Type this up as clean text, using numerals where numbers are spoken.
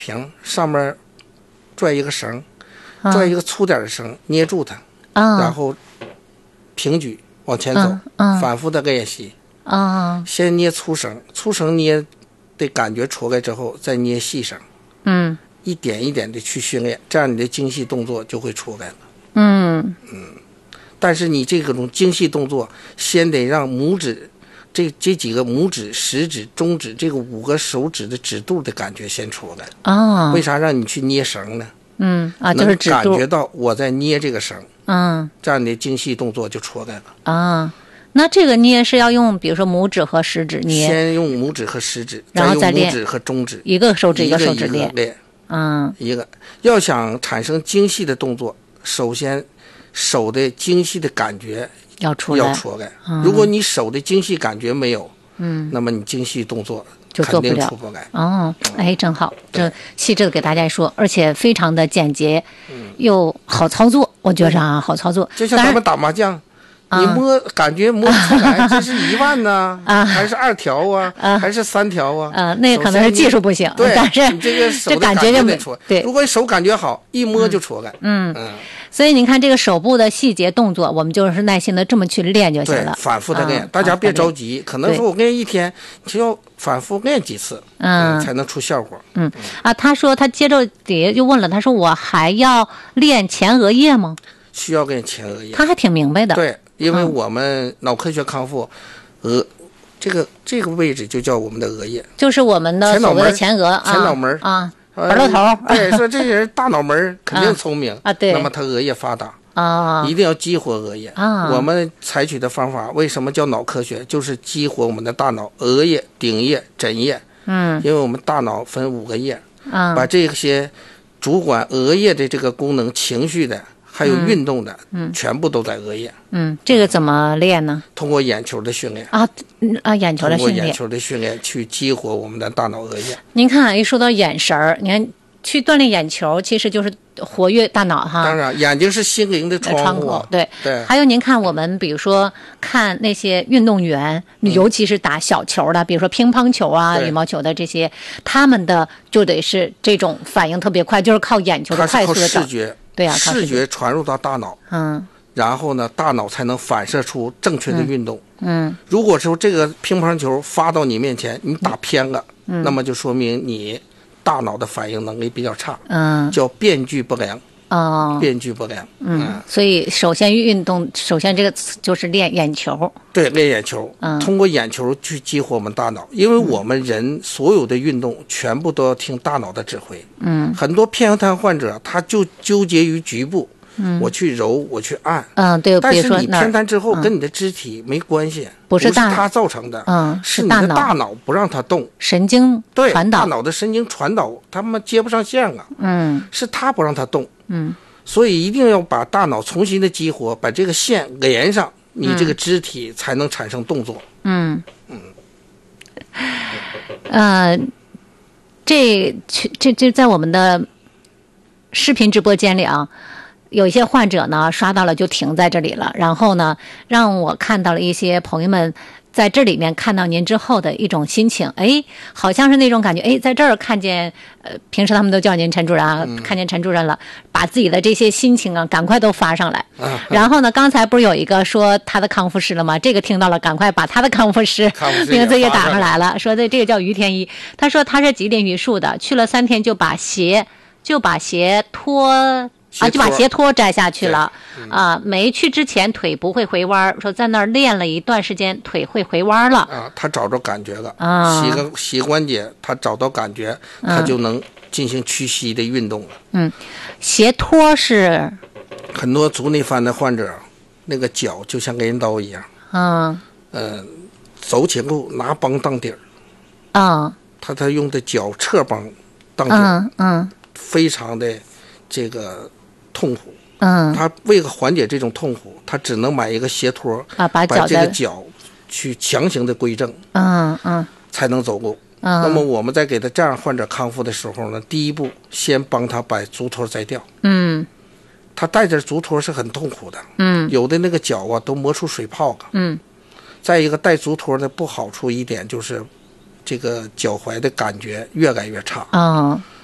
平，上面拽一个绳，拽一个粗点的绳，捏住它，然后平举往前走，反复的练习。先捏粗绳，粗绳捏的感觉出来之后，再捏细绳。一点一点的去训练，这样你的精细动作就会出来了。但是你这种精细动作，先得让拇指这几个拇指、食指、中指这个5个手指的指肚的感觉先出来。为啥让你去捏绳呢？ 就是指肚， 能感觉到我在捏这个绳。这样你的精细动作就出来了。 那这个捏是要用，比如说拇指和食指捏， 先用拇指和食指， 然后再用拇指和中指， 一个手指一个手指练。 一个要想产生精细的动作，首先手的精细的感觉要出来。 如果你手的精细感觉没有，那么你精细动作就做不了， 肯定出不来。 真好，这细致的给大家说，而且非常的简洁，又好操作，我觉着好操作。 就像咱们打麻将，你感觉摸不出来，这是1万呢，还是2条啊，还是3条啊？ 那可能是技术不行， 对， 但是你这个手的感觉就没出来。 对， 如果手感觉好，一摸就出来。 所以您看这个手部的细节动作，我们就是耐心的这么去练就行了， 反复的练。大家别着急，可能说我练一天，就要反复练几次，才能出效果。 他说他接着底下就问了，他说我还要练前额叶吗？ 需要练前额叶。 他还挺明白的。 对，因为我们脑科学康复，这个位置就叫我们的额叶， 就是我们的所谓的前额、 前脑门白露头。 对，说这人大脑门肯定聪明对， 那么他额叶发达一定要激活额叶我们采取的方法为什么叫脑科学，就是激活我们的大脑额叶、顶叶、枕叶。因为我们大脑分5个叶，把这些主管额叶的这个功能、情绪的还有运动的，全部都在额叶。 这个怎么练呢？ 通过眼球的训练眼球的训练， 通过眼球的训练去激活我们的大脑额叶。 您看，一说到眼神儿，你看去锻炼眼球，其实就是活跃大脑哈。 当然，眼睛是心灵的窗户。 对。还有您看，我们比如说看那些运动员，尤其是打小球的，比如说乒乓球啊、羽毛球的这些，他们的就得是这种反应特别快，就是靠眼球的快速的视觉。对呀，视觉传入到大脑，然后呢，大脑才能反射出正确的运动。如果说这个乒乓球发到你面前，你打偏了，那么就说明你大脑的反应能力比较差，叫变距不良。变距不良。 所以首先运动，首先这个就是练眼球。 对，练眼球，通过眼球去激活我们大脑，因为我们人所有的运动全部都要听大脑的指挥。很多偏腰瘫患者他就纠结于局部，我去揉，我去按。 对。 但是你偏瘫之后跟你的肢体没关系，不是他造成的，是你的大脑不让他动， 神经传导， 大脑的神经传导他们接不上线了。是他不让他动。所以一定要把大脑重新的激活，把这个线连上，你这个肢体才能产生动作。 这在我们的视频直播间里啊，有一些患者呢刷到了就停在这里了，然后呢让我看到了一些朋友们在这里面看到您之后的一种心情，好像是那种感觉，在这儿看见，平时他们都叫您陈主任啊，看见陈主任了，把自己的这些心情啊，赶快都发上来。然后呢，刚才不是有一个说他的康复师了吗？这个听到了，赶快把他的康复师名字也打上来了，说的这个叫于天一，他说他是吉林榆树的，去了3天就把鞋脱。就把鞋托摘下去了没去之前腿不会回弯，说在那儿练了一段时间腿会回弯了他找着感觉了膝关节他找到感觉，他就能进行屈膝的运动了。 鞋托是很多足内翻的患者，那个脚就像镰刀一样，走起路拿帮当底儿，他用的脚侧帮当底儿，非常的这个痛苦。他为了缓解这种痛苦，他只能买一个鞋托把这个脚去强行的归正，才能走路。那么我们在给他这样患者康复的时候呢，第一步先帮他把足托摘掉。他带着足托是很痛苦的，有的那个脚都磨出水泡了。再一个带足托的不好处一点就是这个脚踝的感觉越来越差。